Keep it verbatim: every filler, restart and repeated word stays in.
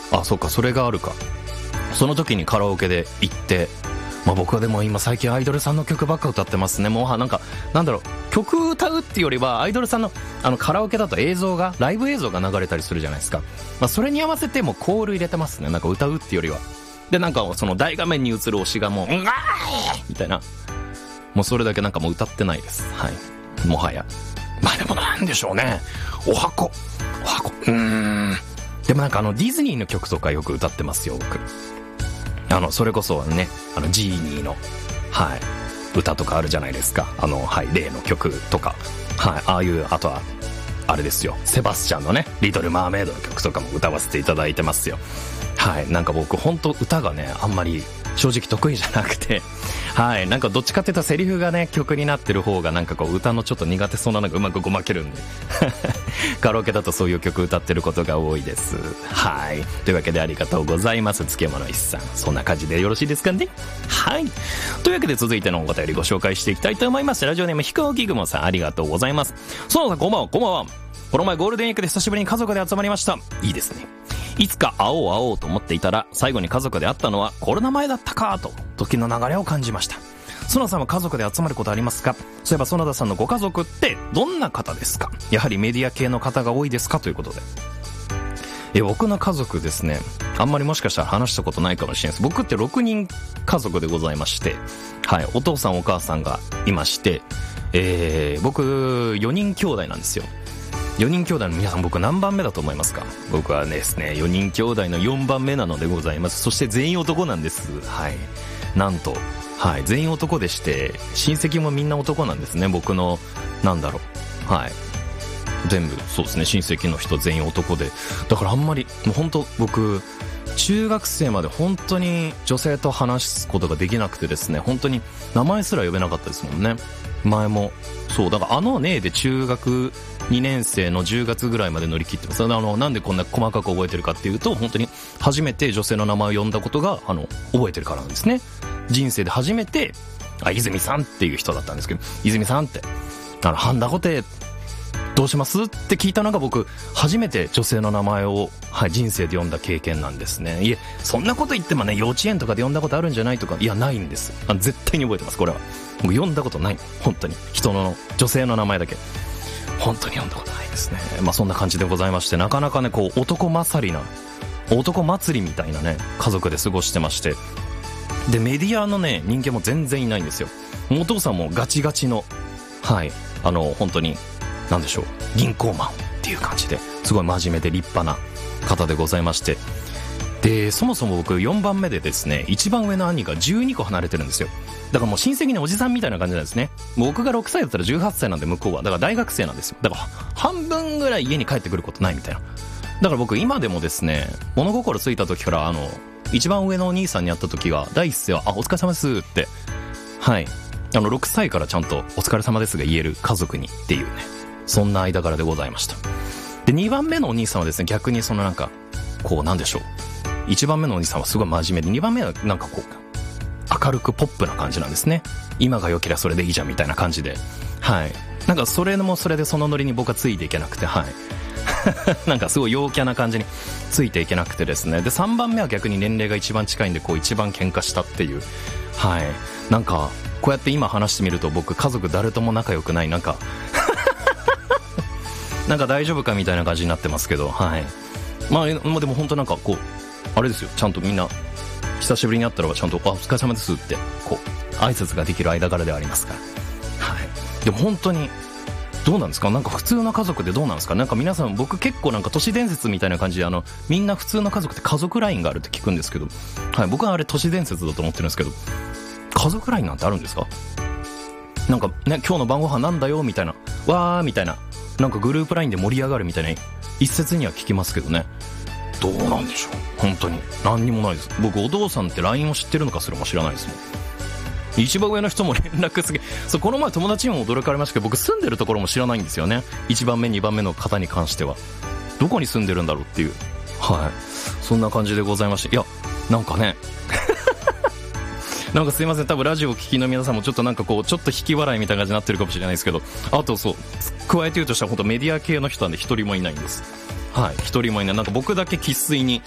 あ、そっか、それがあるか。その時にカラオケで行って、まあ、僕はでも今最近アイドルさんの曲ばっか歌ってますね。もうなんかなんだろう、曲歌うっていうよりはアイドルさんのあのカラオケだと映像がライブ映像が流れたりするじゃないですか。まあ、それに合わせてもうコール入れてますね。なんか歌うっていうよりは。でなんかその大画面に映る推しがもう「うんがーい!」みたいな、もうそれだけなんかもう歌ってないです。はい、もはや。まあでもなんでしょうね、お箱お箱うーんでもなんかあのディズニーの曲とかよく歌ってますよ僕。あのそれこそね、あのジーニーのはい歌とかあるじゃないですか。あのはい例の曲とか、はい、ああいう、あとはあれですよ、セバスチャンのねリトルマーメイドの曲とかも歌わせていただいてますよ。はい、なんか僕本当歌がねあんまり正直得意じゃなくて、はい、なんかどっちかっていうとセリフがね曲になってる方がなんかこう歌のちょっと苦手そうなのがうまくごまけるんでカラオケだとそういう曲歌ってることが多いです。はい、というわけでありがとうございます。漬物石さん、そんな感じでよろしいですかね。はい、というわけで続いてのお便りご紹介していきたいと思います。ラジオネーム飛行機雲さん、ありがとうございます。そうだ、こんばんは。こんばんは。この前ゴールデンウィークで久しぶりに家族で集まりました。いいですね。いつか会おう会おうと思っていたら最後に家族で会ったのはコロナ前だったかと時の流れを感じました。園田さんは家族で集まることありますか？そういえば園田さんのご家族ってどんな方ですか？やはりメディア系の方が多いですか？ということで、え僕の家族ですね、あんまりもしかしたら話したことないかもしれないです。僕ってろくにん家族でございまして、はい、お父さんお母さんがいまして、えー、僕よにん兄弟なんですよ。よにん兄弟の皆さん、僕何番目だと思いますか？僕はですねよにん兄弟のよんばんめなのでございます。そして全員男なんです。はい、なんと、はい、全員男でして親戚もみんな男なんですね。僕のなんだろう、はい、全部そうですね、親戚の人全員男で、だからあんまりもう本当僕中学生まで本当に女性と話すことができなくてですね、本当に名前すら呼べなかったですもんね。前もそうだから、あのねで中学にねん生のじゅうがつぐらいまで乗り切ってます。あのなんでこんな細かく覚えてるかっていうと、本当に初めて女性の名前を呼んだことがあの覚えてるからなんですね。人生で初めてあ泉さんっていう人だったんですけど、泉さんってあのハンダゴテどうしますって聞いたのが僕初めて女性の名前を、はい、人生で呼んだ経験なんですね。いえ、そんなこと言ってもね、幼稚園とかで呼んだことあるんじゃないとか、いやないんです。あの絶対に覚えてます。これはもう呼んだことない、本当に人の女性の名前だけ本当に呼んだことないですね。まあそんな感じでございまして、なかなかねこう男勝りな男祭りみたいなね家族で過ごしてまして、でメディアのね人間も全然いないんですよ。お父さんもガチガチの、はいあの本当になんでしょう、銀行マンっていう感じですごい真面目で立派な方でございまして、でそもそも僕よんばんめでですね、一番上の兄がじゅうにこ離れてるんですよ。だからもう親戚のおじさんみたいな感じなんですね。僕がろくさいだったらじゅうはっさいなんで、向こうはだから大学生なんですよ。だから半分ぐらい家に帰ってくることないみたいな。だから僕今でもですね、物心ついた時からあの一番上のお兄さんに会った時が第一声はあお疲れ様ですって、はいあのろくさいからちゃんとお疲れ様ですが言える家族にっていうね、そんな間柄でございました。でにばんめのお兄さんはですね、逆にそのなんかこうなんでしょう、いちばんめのお兄さんはすごい真面目で、にばんめはなんかこう明るくポップな感じなんですね。今が良ければそれでいいじゃんみたいな感じで、はいなんかそれもそれでそのノリに僕はついていけなくて、はいなんかすごい陽キャな感じについていけなくてですね、でさんばんめは逆に年齢が一番近いんでこう一番喧嘩したっていう、はいなんかこうやって今話してみると僕家族誰とも仲良くない、なんかなんか大丈夫かみたいな感じになってますけど、はいまあ、まあ、でも本当なんかこうあれですよ、ちゃんとみんな久しぶりに会ったらちゃんとあお疲れ様ですってこう挨拶ができる間柄ではありますから、はい、でも本当にどうなんですか、なんか普通の家族でどうなんですか、なんか皆さん僕結構なんか都市伝説みたいな感じであのみんな普通の家族って家族ラインがあるって聞くんですけど、はい、僕はあれ都市伝説だと思ってるんですけど、家族ラインなんてあるんですか？なんかね今日の晩ご飯なんだよみたいなわーみたいな、なんかグループラインで盛り上がるみたいな一説には聞きますけどね、どうなんでしょう、本当に何にもないです。僕お父さんって ライン を知ってるのかすらも知らないですもん。一番上の人も連絡すげそう、この前友達にも驚かれましたけど、僕住んでるところも知らないんですよね。いちばんめにばんめの方に関してはどこに住んでるんだろうっていう、はいそんな感じでございまして、いやなんかねなんかすいません、多分ラジオを聞きの皆さんもちょっとなんかこうちょっと引き笑いみたいな感じになってるかもしれないですけど、あとそう加えて言うとしたら本当メディア系の人なんで一人もいないんです。はい一人もいない。なんか僕だけ生粋に